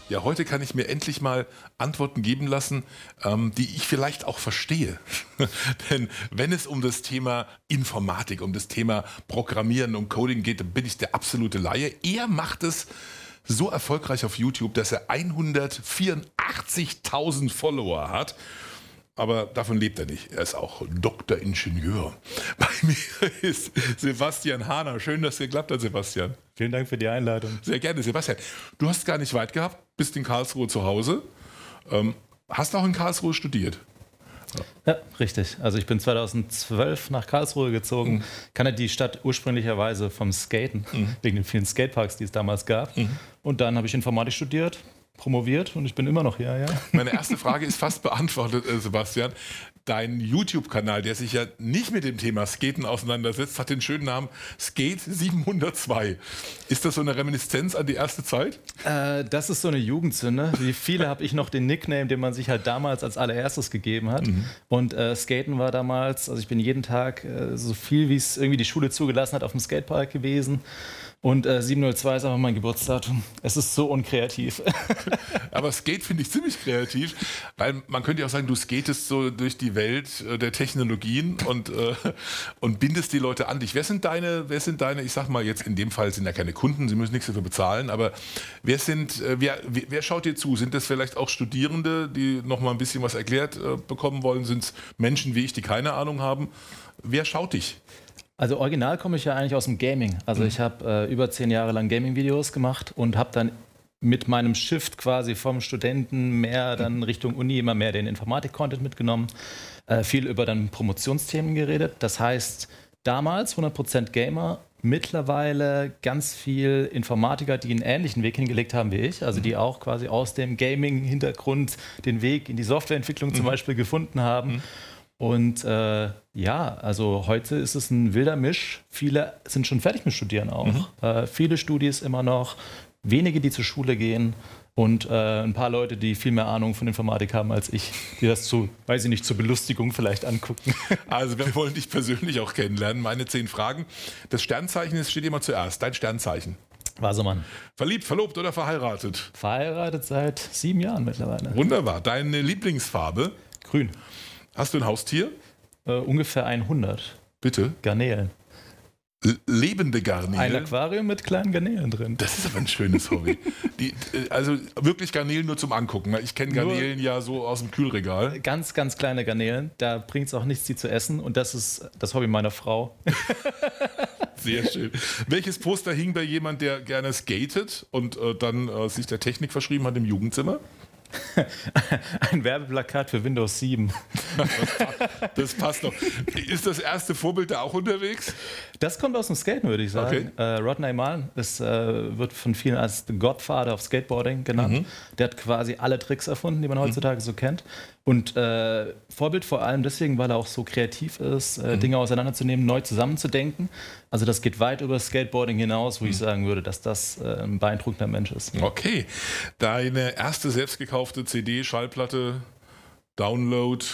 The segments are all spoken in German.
Ja, heute kann ich mir endlich mal Antworten geben lassen, die ich vielleicht auch verstehe. Denn wenn es um das Thema Informatik, um das Thema Programmieren, um Coding geht, dann bin ich der absolute Laie. Er macht es so erfolgreich auf YouTube, dass er 184.000 Follower hat. Aber davon lebt er nicht. Er ist auch Doktoringenieur. Bei mir ist Sebastian Hahner. Schön, dass es geklappt hat, Sebastian. Vielen Dank für die Einladung. Sehr gerne, Sebastian. Du hast es gar nicht weit gehabt, bist in Karlsruhe zu Hause. Hast auch in Karlsruhe studiert? Ja, richtig. Also ich bin 2012 nach Karlsruhe gezogen. Kannte die Stadt ursprünglicherweise vom Skaten, wegen den vielen Skateparks, die es damals gab. Und dann habe ich Informatik studiert, promoviert und ich bin immer noch hier, ja. Meine erste Frage ist fast beantwortet, Sebastian. Dein YouTube-Kanal, der sich ja nicht mit dem Thema Skaten auseinandersetzt, hat den schönen Namen Skate 702. Ist das so eine Reminiszenz an die erste Zeit? Das ist so eine Jugendsünde. Wie viele habe ich noch den Nickname, den man sich halt damals als allererstes gegeben hat. Und Skaten war damals, also ich bin jeden Tag so viel, wie es irgendwie die Schule zugelassen hat, auf dem Skatepark gewesen. Und 702 ist einfach mein Geburtsdatum. Es ist so unkreativ. Aber Skate finde ich ziemlich kreativ, weil man könnte ja auch sagen, du skatest so durch die Welt der Technologien und bindest die Leute an dich. Wer sind deine, ich sag mal jetzt in dem Fall sind ja keine Kunden, sie müssen nichts dafür bezahlen, aber wer schaut dir zu? Sind das vielleicht auch Studierende, die noch mal ein bisschen was erklärt bekommen wollen? Sind es Menschen wie ich, die keine Ahnung haben? Wer schaut dich? Also original komme ich ja eigentlich aus dem Gaming. Also ich habe über 10 Jahre lang Gaming-Videos gemacht und habe dann mit meinem Shift quasi vom Studenten mehr dann Richtung Uni immer mehr den Informatik-Content mitgenommen. Viel über dann Promotionsthemen geredet. Das heißt, damals 100% Gamer, mittlerweile ganz viel Informatiker, die einen ähnlichen Weg hingelegt haben wie ich, also die auch quasi aus dem Gaming-Hintergrund den Weg in die Softwareentwicklung zum Beispiel gefunden haben. Und ja, also heute ist es ein wilder Misch. Viele sind schon fertig mit Studieren auch. Viele Studis immer noch, wenige, die zur Schule gehen und ein paar Leute, die viel mehr Ahnung von Informatik haben als ich, die das weiß ich nicht, zur Belustigung vielleicht angucken. Also wir wollen dich persönlich auch kennenlernen. Meine 10 Fragen. Das Sternzeichen steht immer zuerst. Dein Sternzeichen. Wasermann. Verliebt, verlobt oder verheiratet? Verheiratet seit 7 Jahren mittlerweile. Wunderbar. Deine Lieblingsfarbe? Grün. Hast du ein Haustier? Ungefähr 100. Bitte? Garnelen. Lebende Garnelen? Ein Aquarium mit kleinen Garnelen drin. Das ist aber ein schönes Hobby. Also wirklich Garnelen nur zum Angucken. Ich kenne Garnelen ja so aus dem Kühlregal. Ganz, ganz kleine Garnelen. Da bringt es auch nichts, die zu essen. Und das ist das Hobby meiner Frau. Sehr schön. Welches Poster hing bei jemand, der gerne skatet und dann sich der Technik verschrieben hat im Jugendzimmer? Ein Werbeplakat für Windows 7. Das passt doch. Ist das erste Vorbild da auch unterwegs? Das kommt aus dem Skaten, würde ich sagen. Okay. Rodney Mullen wird von vielen als The Godfather of Skateboarding genannt. Der hat quasi alle Tricks erfunden, die man heutzutage so kennt. Und Vorbild vor allem deswegen, weil er auch so kreativ ist, Dinge auseinanderzunehmen, neu zusammenzudenken. Also das geht weit über Skateboarding hinaus, wo ich sagen würde, dass das ein beeindruckender Mensch ist. Okay. Deine erste selbst gekaufte CD, Schallplatte, Download?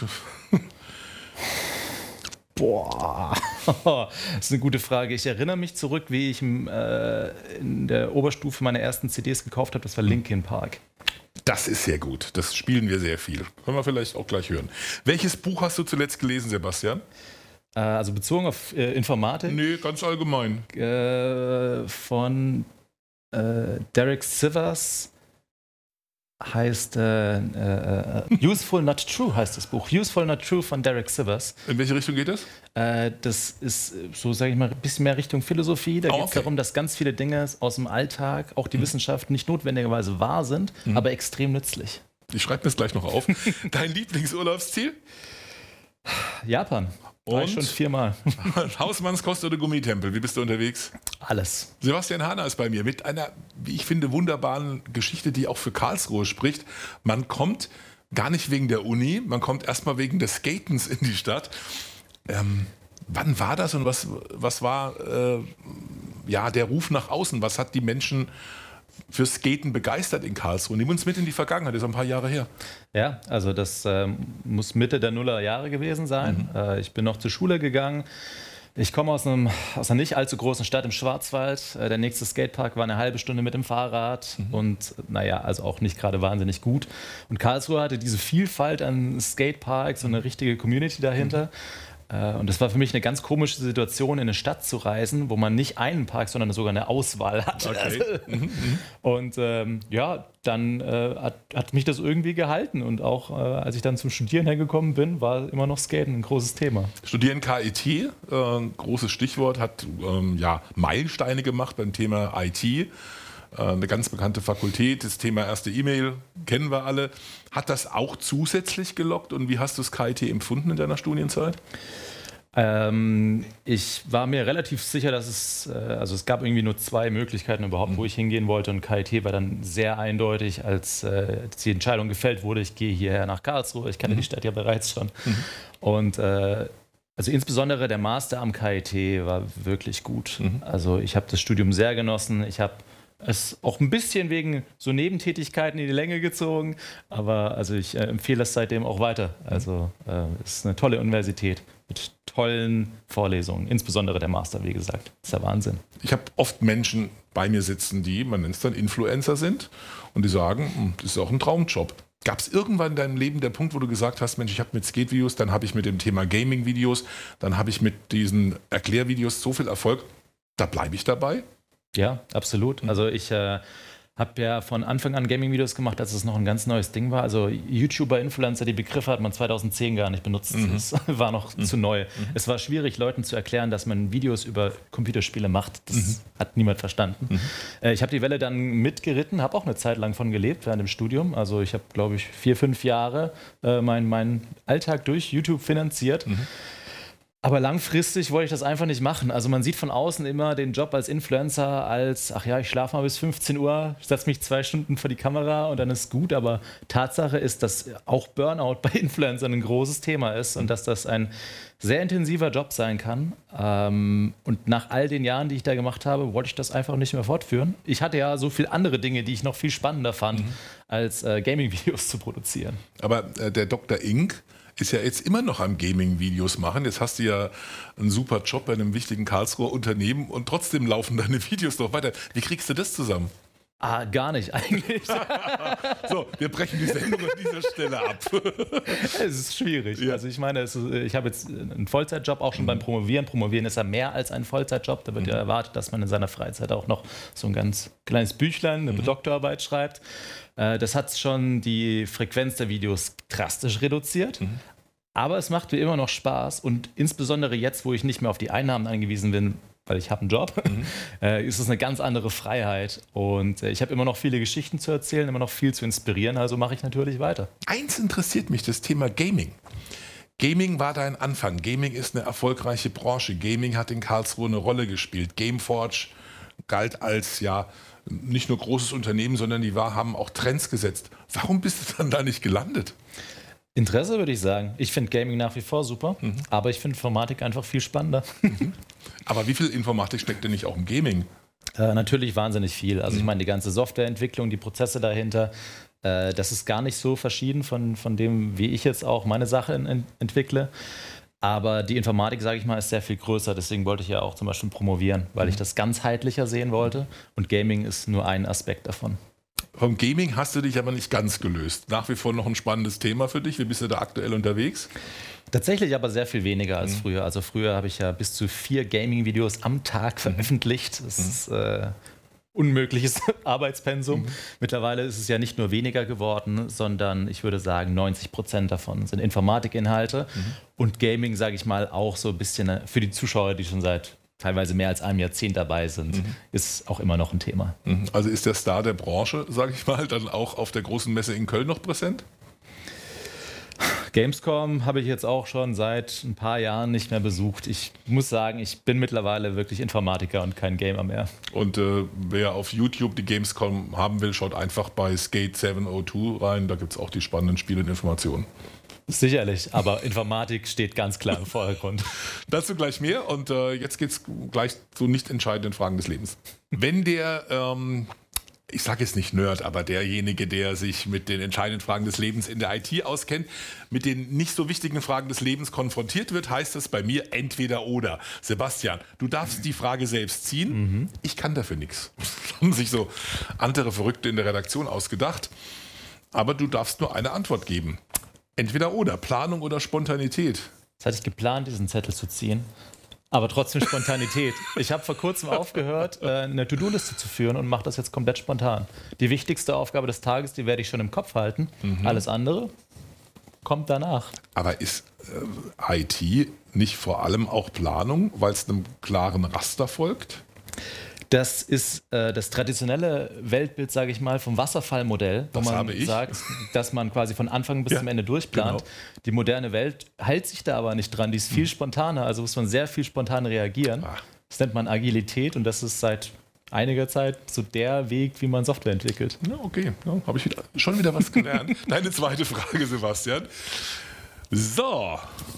Boah, das ist eine gute Frage. Ich erinnere mich zurück, wie ich in der Oberstufe meine ersten CDs gekauft habe. Das war Linkin Park. Das ist sehr gut. Das spielen wir sehr viel. Können wir vielleicht auch gleich hören. Welches Buch hast du zuletzt gelesen, Sebastian? Also bezogen auf Informatik? Nee, ganz allgemein. Von Derek Sivers heißt Useful Not True heißt das Buch. Useful Not True von Derek Sivers. In welche Richtung geht das? Das ist, so sage ich mal, ein bisschen mehr Richtung Philosophie. Da geht es darum, dass ganz viele Dinge aus dem Alltag, auch die Wissenschaft, nicht notwendigerweise wahr sind, aber extrem nützlich. Ich schreibe mir das gleich noch auf. Dein Lieblingsurlaubsziel? Japan. War ich schon 4-mal. Hausmannskost oder Gummitempel? Wie bist du unterwegs? Alles. Sebastian Hahner ist bei mir mit einer, wie ich finde, wunderbaren Geschichte, die auch für Karlsruhe spricht. Man kommt gar nicht wegen der Uni, man kommt erstmal wegen des Skatens in die Stadt. Wann war das und was war der Ruf nach außen? Was hat die Menschen für Skaten begeistert in Karlsruhe? Nimm uns mit in die Vergangenheit, das ist ein paar Jahre her. Ja, also das muss Mitte der Nullerjahre gewesen sein. Ich bin noch zur Schule gegangen. Ich komme aus einer nicht allzu großen Stadt im Schwarzwald. Der nächste Skatepark war eine halbe Stunde mit dem Fahrrad und naja, also auch nicht gerade wahnsinnig gut. Und Karlsruhe hatte diese Vielfalt an Skateparks und eine richtige Community dahinter. Und das war für mich eine ganz komische Situation, in eine Stadt zu reisen, wo man nicht einen Park, sondern sogar eine Auswahl hat. Okay. Und ja, dann hat mich das irgendwie gehalten. Und auch als ich dann zum Studieren hergekommen bin, war immer noch Skaten ein großes Thema. Studieren KIT, großes Stichwort, hat Meilensteine gemacht beim Thema IT. Eine ganz bekannte Fakultät, das Thema erste E-Mail kennen wir alle. Hat das auch zusätzlich gelockt und wie hast du das KIT empfunden in deiner Studienzeit? Ich war mir relativ sicher, dass es gab irgendwie nur 2 Möglichkeiten überhaupt, wo ich hingehen wollte, und KIT war dann sehr eindeutig, als die Entscheidung gefällt wurde, ich gehe hierher nach Karlsruhe, ich kannte die Stadt ja bereits schon. Und also insbesondere der Master am KIT war wirklich gut. Also ich habe das Studium sehr genossen, ich habe es auch ein bisschen wegen so Nebentätigkeiten in die Länge gezogen, aber also ich empfehle es seitdem auch weiter. Also es ist eine tolle Universität mit tollen Vorlesungen, insbesondere der Master, wie gesagt. Das ist der Wahnsinn. Ich habe oft Menschen bei mir sitzen, die, man nennt es dann Influencer sind und die sagen, das ist auch ein Traumjob. Gab es irgendwann in deinem Leben der Punkt, wo du gesagt hast, Mensch, ich habe mit Skate-Videos, dann habe ich mit dem Thema Gaming-Videos, dann habe ich mit diesen Erklärvideos so viel Erfolg, da bleibe ich dabei? Ja, absolut. Also ich habe ja von Anfang an Gaming-Videos gemacht, als es noch ein ganz neues Ding war. Also YouTuber, Influencer, die Begriffe hat man 2010 gar nicht benutzt. Es war noch zu neu. Es war schwierig, Leuten zu erklären, dass man Videos über Computerspiele macht. Das hat niemand verstanden. Ich habe die Welle dann mitgeritten, habe auch eine Zeit lang von gelebt während dem Studium. Also ich habe, glaube ich, 4, 5 Jahre meinen Alltag durch YouTube finanziert. Aber langfristig wollte ich das einfach nicht machen. Also man sieht von außen immer den Job als Influencer als, ach ja, ich schlafe mal bis 15 Uhr, setze mich 2 Stunden vor die Kamera und dann ist gut. Aber Tatsache ist, dass auch Burnout bei Influencern ein großes Thema ist und dass das ein sehr intensiver Job sein kann. Und nach all den Jahren, die ich da gemacht habe, wollte ich das einfach nicht mehr fortführen. Ich hatte ja so viele andere Dinge, die ich noch viel spannender fand, als Gaming-Videos zu produzieren. Aber der Dr. Ink ist ja jetzt immer noch am Gaming-Videos machen. Jetzt hast du ja einen super Job bei einem wichtigen Karlsruher Unternehmen und trotzdem laufen deine Videos noch weiter. Wie kriegst du das zusammen? Gar nicht eigentlich. So, wir brechen die Sendung an dieser Stelle ab. Es ist schwierig. Ja. Also ich meine, ich habe jetzt einen Vollzeitjob auch schon beim Promovieren. Promovieren ist ja mehr als ein Vollzeitjob. Da wird ja erwartet, dass man in seiner Freizeit auch noch so ein ganz kleines Büchlein, eine Doktorarbeit schreibt. Das hat schon die Frequenz der Videos drastisch reduziert. Aber es macht mir immer noch Spaß und insbesondere jetzt, wo ich nicht mehr auf die Einnahmen angewiesen bin, weil ich habe einen Job, ist es eine ganz andere Freiheit. Und ich habe immer noch viele Geschichten zu erzählen, immer noch viel zu inspirieren, also mache ich natürlich weiter. Eins interessiert mich, das Thema Gaming. Gaming war dein Anfang. Gaming ist eine erfolgreiche Branche. Gaming hat in Karlsruhe eine Rolle gespielt. Gameforge galt als nicht nur großes Unternehmen, sondern die haben auch Trends gesetzt. Warum bist du dann da nicht gelandet? Interesse, würde ich sagen. Ich finde Gaming nach wie vor super, aber ich finde Informatik einfach viel spannender. Aber wie viel Informatik steckt denn nicht auch im Gaming? Natürlich wahnsinnig viel. Also ich meine, die ganze Softwareentwicklung, die Prozesse dahinter, das ist gar nicht so verschieden von dem, wie ich jetzt auch meine Sache entwickle. Aber die Informatik, sage ich mal, ist sehr viel größer. Deswegen wollte ich ja auch zum Beispiel promovieren, weil ich das ganzheitlicher sehen wollte. Und Gaming ist nur ein Aspekt davon. Vom Gaming hast du dich aber nicht ganz gelöst. Nach wie vor noch ein spannendes Thema für dich. Wie bist du da aktuell unterwegs? Tatsächlich aber sehr viel weniger als früher. Also früher habe ich ja bis zu 4 Gaming-Videos am Tag veröffentlicht. Das ist unmögliches Arbeitspensum. Mittlerweile ist es ja nicht nur weniger geworden, sondern ich würde sagen, 90% davon sind Informatikinhalte. Und Gaming, sage ich mal, auch so ein bisschen für die Zuschauer, die schon seit teilweise mehr als einem Jahrzehnt dabei sind, ist auch immer noch ein Thema. Also ist der Star der Branche, sage ich mal, dann auch auf der großen Messe in Köln noch präsent? Gamescom habe ich jetzt auch schon seit ein paar Jahren nicht mehr besucht. Ich muss sagen, ich bin mittlerweile wirklich Informatiker und kein Gamer mehr. Und wer auf YouTube die Gamescom haben will, schaut einfach bei Skate 702 rein. Da gibt es auch die spannenden Spiele und Informationen. Sicherlich, aber Informatik steht ganz klar im Vordergrund. Dazu gleich mehr und jetzt geht es gleich zu nicht entscheidenden Fragen des Lebens. Wenn der ich sage jetzt nicht Nerd, aber derjenige, der sich mit den entscheidenden Fragen des Lebens in der IT auskennt, mit den nicht so wichtigen Fragen des Lebens konfrontiert wird, heißt es bei mir entweder oder. Sebastian, du darfst die Frage selbst ziehen. Ich kann dafür nichts. Das haben sich so andere Verrückte in der Redaktion ausgedacht. Aber du darfst nur eine Antwort geben. Entweder oder, Planung oder Spontanität. Jetzt hatte ich geplant, diesen Zettel zu ziehen. Aber trotzdem Spontanität. Ich habe vor kurzem aufgehört, eine To-Do-Liste zu führen und mache das jetzt komplett spontan. Die wichtigste Aufgabe des Tages, die werde ich schon im Kopf halten. Alles andere kommt danach. Aber ist IT nicht vor allem auch Planung, weil es einem klaren Raster folgt? Das ist das traditionelle Weltbild, sage ich mal, vom Wasserfallmodell, wo man sagt, dass man quasi von Anfang bis zum Ende durchplant. Genau. Die moderne Welt hält sich da aber nicht dran. Die ist viel spontaner, also muss man sehr viel spontan reagieren. Das nennt man Agilität und das ist seit einiger Zeit so der Weg, wie man Software entwickelt. Ja, okay, ja, habe ich schon wieder was gelernt. Deine zweite Frage, Sebastian. So,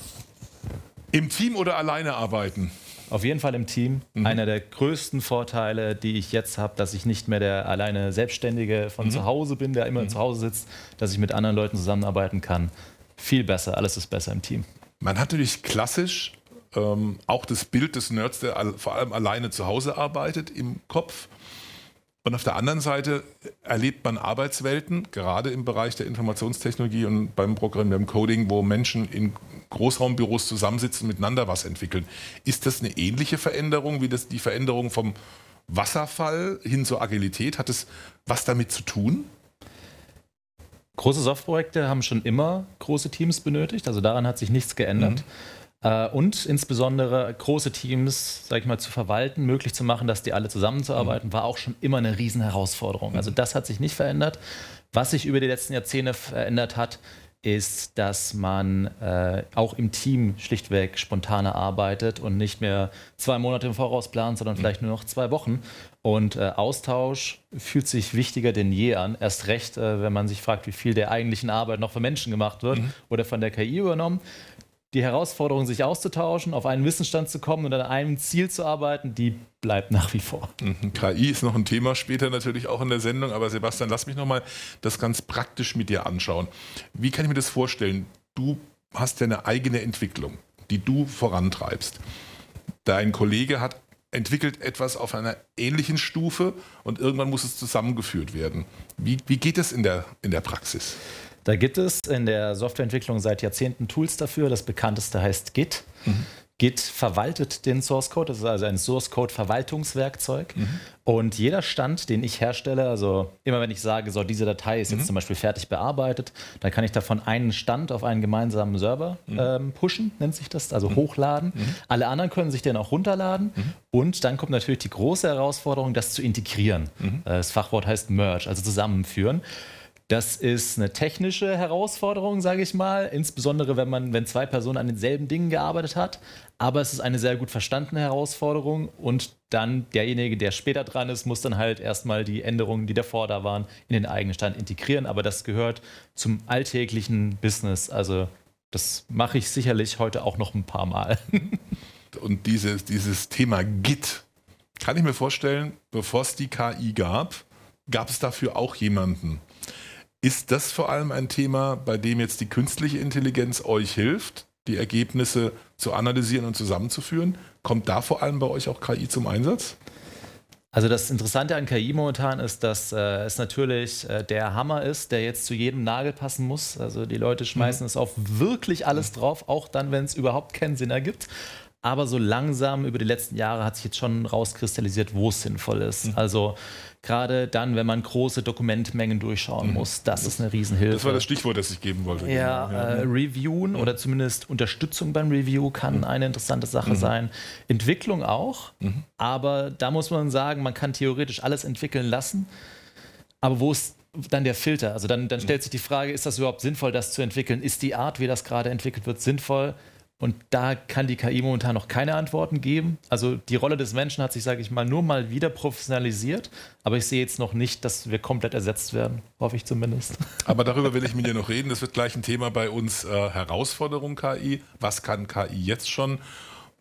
im Team oder alleine arbeiten? Auf jeden Fall im Team. Einer der größten Vorteile, die ich jetzt habe, dass ich nicht mehr der alleine Selbstständige von zu Hause bin, der immer zu Hause sitzt, dass ich mit anderen Leuten zusammenarbeiten kann. Viel besser, alles ist besser im Team. Man hat natürlich klassisch auch das Bild des Nerds, der vor allem alleine zu Hause arbeitet, im Kopf. Und auf der anderen Seite erlebt man Arbeitswelten, gerade im Bereich der Informationstechnologie und beim Programmieren, beim Coding, wo Menschen in Großraumbüros zusammensitzen, miteinander was entwickeln. Ist das eine ähnliche Veränderung wie die Veränderung vom Wasserfall hin zur Agilität? Hat es was damit zu tun? Große Softwareprojekte haben schon immer große Teams benötigt, also daran hat sich nichts geändert. Und insbesondere große Teams, sag ich mal, zu verwalten, möglich zu machen, dass die alle zusammenzuarbeiten, war auch schon immer eine Riesenherausforderung. Also das hat sich nicht verändert. Was sich über die letzten Jahrzehnte verändert hat, ist, dass man auch im Team schlichtweg spontaner arbeitet und nicht mehr 2 Monate im Voraus plant, sondern vielleicht nur noch 2 Wochen. Und Austausch fühlt sich wichtiger denn je an. Erst recht, wenn man sich fragt, wie viel der eigentlichen Arbeit noch von Menschen gemacht wird oder von der KI übernommen. Die Herausforderung, sich auszutauschen, auf einen Wissensstand zu kommen und an einem Ziel zu arbeiten, die bleibt nach wie vor. KI ist noch ein Thema später natürlich auch in der Sendung, aber Sebastian, lass mich nochmal das ganz praktisch mit dir anschauen. Wie kann ich mir das vorstellen? Du hast ja eine eigene Entwicklung, die du vorantreibst. Dein Kollege hat entwickelt etwas auf einer ähnlichen Stufe und irgendwann muss es zusammengeführt werden. Wie geht es in der Praxis? Da gibt es in der Softwareentwicklung seit Jahrzehnten Tools dafür. Das bekannteste heißt Git. Git verwaltet den Source Code, das ist also ein Source Code Verwaltungswerkzeug. Und jeder Stand, den ich herstelle, also immer wenn ich sage, so diese Datei ist jetzt zum Beispiel fertig bearbeitet, dann kann ich davon einen Stand auf einen gemeinsamen Server pushen, nennt sich das, also hochladen. Alle anderen können sich den auch runterladen. Und dann kommt natürlich die große Herausforderung, das zu integrieren. Das Fachwort heißt Merge, also zusammenführen. Das ist eine technische Herausforderung, sage ich mal, insbesondere wenn 2 Personen an denselben Dingen gearbeitet hat. Aber es ist eine sehr gut verstandene Herausforderung und dann derjenige, der später dran ist, muss dann halt erstmal die Änderungen, die davor da waren, in den eigenen Stand integrieren. Aber das gehört zum alltäglichen Business. Also das mache ich sicherlich heute auch noch ein paar Mal. Und dieses Thema Git, kann ich mir vorstellen, bevor es die KI gab es dafür auch jemanden. Ist das vor allem ein Thema, bei dem jetzt die künstliche Intelligenz euch hilft, die Ergebnisse zu analysieren und zusammenzuführen? Kommt da vor allem bei euch auch KI zum Einsatz? Also das Interessante an KI momentan ist, dass es natürlich der Hammer ist, der jetzt zu jedem Nagel passen muss. Also die Leute schmeißen es auf wirklich alles drauf, auch dann, wenn es überhaupt keinen Sinn ergibt. Aber so langsam über die letzten Jahre hat sich jetzt schon rauskristallisiert, wo es sinnvoll ist. Also gerade dann, wenn man große Dokumentmengen durchschauen muss, das ist eine Riesenhilfe. Das war das Stichwort, das ich geben wollte. Ja, Reviewen oder zumindest Unterstützung beim Review kann eine interessante Sache sein. Entwicklung auch, aber da muss man sagen, man kann theoretisch alles entwickeln lassen. Aber wo ist dann der Filter? Also dann stellt sich die Frage, ist das überhaupt sinnvoll, das zu entwickeln? Ist die Art, wie das gerade entwickelt wird, sinnvoll? Und da kann die KI momentan noch keine Antworten geben. Also die Rolle des Menschen hat sich, sage ich mal, nur mal wieder professionalisiert. Aber ich sehe jetzt noch nicht, dass wir komplett ersetzt werden. Hoffe ich zumindest. Aber darüber will ich mit dir noch reden. Das wird gleich ein Thema bei uns. Herausforderung KI. Was kann KI jetzt schon?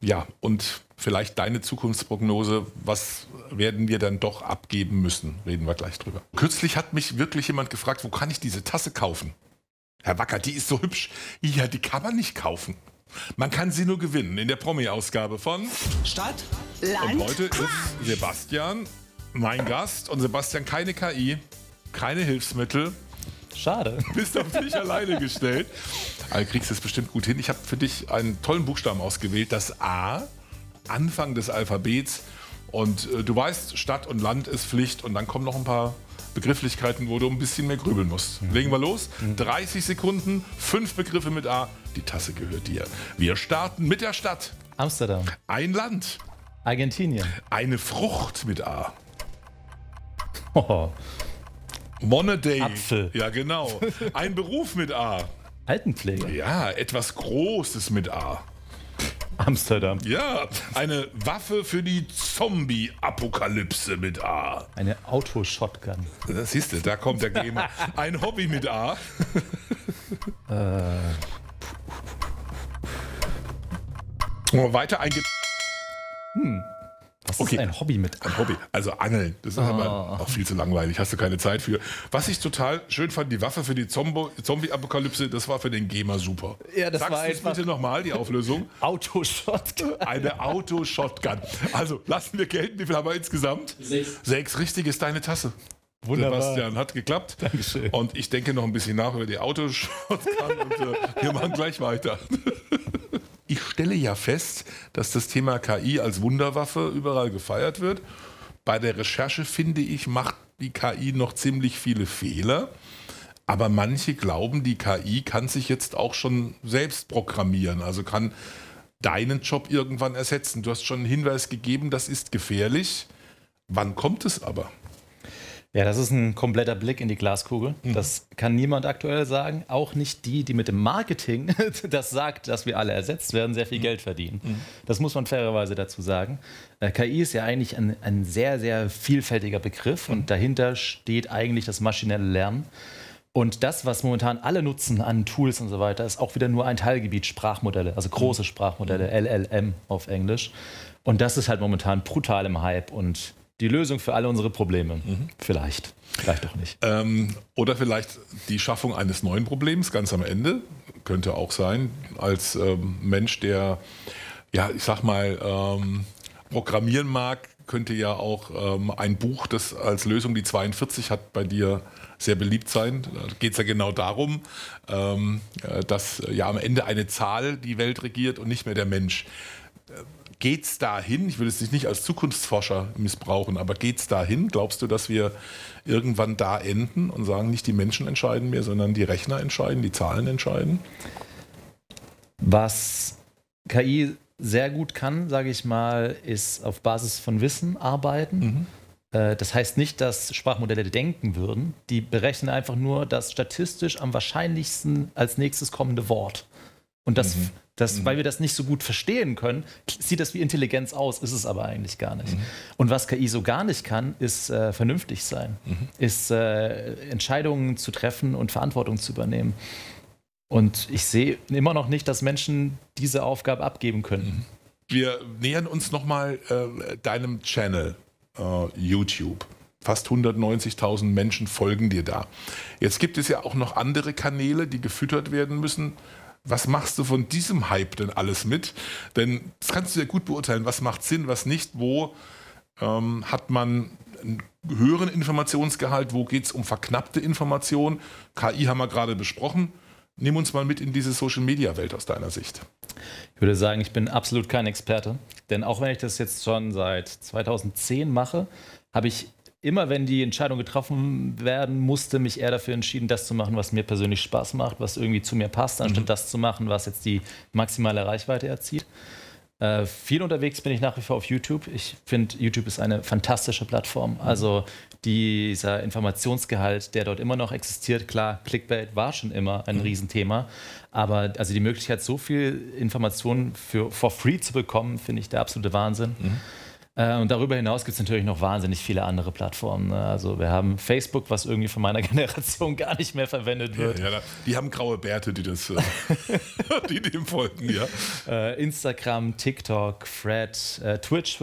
Ja, und vielleicht deine Zukunftsprognose, was werden wir dann doch abgeben müssen? Reden wir gleich drüber. Kürzlich hat mich wirklich jemand gefragt, wo kann ich diese Tasse kaufen? Herr Wacker, die ist so hübsch. Ja, die kann man nicht kaufen. Man kann sie nur gewinnen in der Promi-Ausgabe von Stadt, Land, und heute ist Sebastian mein Gast. Und Sebastian, keine KI, keine Hilfsmittel. Schade. Bist auf dich alleine gestellt. Aber du kriegst es bestimmt gut hin. Ich habe für dich einen tollen Buchstaben ausgewählt, das A, Anfang des Alphabets. Und du weißt, Stadt und Land ist Pflicht. Und dann kommen noch ein paar Begrifflichkeiten, wo du ein bisschen mehr grübeln musst. Legen wir los. 30 Sekunden, 5 Begriffe mit A. Die Tasse gehört dir. Wir starten mit der Stadt. Amsterdam. Ein Land. Argentinien. Eine Frucht mit A. Oh. Monday. Apfel. Ja, genau. Ein Beruf mit A. Altenpflege. Ja, etwas Großes mit A. Amsterdam. Ja, eine Waffe für die Zombie-Apokalypse mit A. Eine Autoshotgun. Das siehst du, da kommt der Gamer. Ein Hobby mit A. Weiter ein... Was Okay. ist ein Hobby mit Ein Hobby, also Angeln. Das ist aber auch viel zu langweilig, hast du keine Zeit für. Was ich total schön fand, die Waffe für die Zombie-Apokalypse, das war für den Gamer super. Ja, das Sagst war du's einfach- bitte nochmal, die Auflösung. Autoshotgun? Eine Auto-Shotgun. Also, lassen wir gelten, wie viel haben wir insgesamt? 6. Richtig ist deine Tasse. Wunderbar. Sebastian, hat geklappt. Dankeschön. Und ich denke noch ein bisschen nach über die Auto-Shotgun und wir machen gleich weiter. Ich stelle ja fest, dass das Thema KI als Wunderwaffe überall gefeiert wird. Bei der Recherche, finde ich, macht die KI noch ziemlich viele Fehler. Aber manche glauben, die KI kann sich jetzt auch schon selbst programmieren, also kann deinen Job irgendwann ersetzen. Du hast schon einen Hinweis gegeben, das ist gefährlich. Wann kommt es aber? Ja, das ist ein kompletter Blick in die Glaskugel. Das kann niemand aktuell sagen. Auch nicht die, die mit dem Marketing das sagt, dass wir alle ersetzt werden, sehr viel Geld verdienen. Das muss man fairerweise dazu sagen. KI ist ja eigentlich ein sehr, sehr vielfältiger Begriff und dahinter steht eigentlich das maschinelle Lernen. Und das, was momentan alle nutzen an Tools und so weiter, ist auch wieder nur ein Teilgebiet Sprachmodelle, also große Sprachmodelle, LLM auf Englisch. Und das ist halt momentan brutal im Hype und die Lösung für alle unsere Probleme. Vielleicht auch nicht. Oder vielleicht die Schaffung eines neuen Problems ganz am Ende. Könnte auch sein, als Mensch, der, ja, ich sag mal, programmieren mag, könnte ja auch ein Buch, das als Lösung die 42 hat, bei dir sehr beliebt sein. Da geht es ja genau darum, dass ja am Ende eine Zahl die Welt regiert und nicht mehr der Mensch. Geht es dahin, ich will es nicht als Zukunftsforscher missbrauchen, aber geht es dahin? Glaubst du, dass wir irgendwann da enden und sagen, nicht die Menschen entscheiden mehr, sondern die Rechner entscheiden, die Zahlen entscheiden? Was KI sehr gut kann, sage ich mal, ist auf Basis von Wissen arbeiten. Das heißt nicht, dass Sprachmodelle denken würden. Die berechnen einfach nur das statistisch am wahrscheinlichsten als nächstes kommende Wort. Und weil wir das nicht so gut verstehen können, sieht das wie Intelligenz aus, ist es aber eigentlich gar nicht. Und was KI so gar nicht kann, ist vernünftig sein, ist Entscheidungen zu treffen und Verantwortung zu übernehmen. Und ich sehe immer noch nicht, dass Menschen diese Aufgabe abgeben können. Wir nähern uns nochmal deinem Channel YouTube. Fast 190.000 Menschen folgen dir da. Jetzt gibt es ja auch noch andere Kanäle, die gefüttert werden müssen. Was machst du von diesem Hype denn alles mit? Denn das kannst du ja gut beurteilen, was macht Sinn, was nicht, wo hat man einen höheren Informationsgehalt, wo geht es um verknappte Informationen. KI haben wir gerade besprochen. Nimm uns mal mit in diese Social-Media-Welt aus deiner Sicht. Ich würde sagen, ich bin absolut kein Experte, denn auch wenn ich das jetzt schon seit 2010 mache, habe ich immer, wenn die Entscheidung getroffen werden musste, mich eher dafür entschieden, das zu machen, was mir persönlich Spaß macht, was irgendwie zu mir passt, anstatt das zu machen, was jetzt die maximale Reichweite erzielt. Viel unterwegs bin ich nach wie vor auf YouTube. Ich finde, YouTube ist eine fantastische Plattform. Also dieser Informationsgehalt, der dort immer noch existiert, klar, Clickbait war schon immer ein Riesenthema. Aber also die Möglichkeit, so viel Informationen for free zu bekommen, finde ich der absolute Wahnsinn. Und darüber hinaus gibt es natürlich noch wahnsinnig viele andere Plattformen. Ne? Also wir haben Facebook, was irgendwie von meiner Generation gar nicht mehr verwendet wird. Ja, die haben graue Bärte, die dem folgen, ja. Instagram, TikTok, Thread, Twitch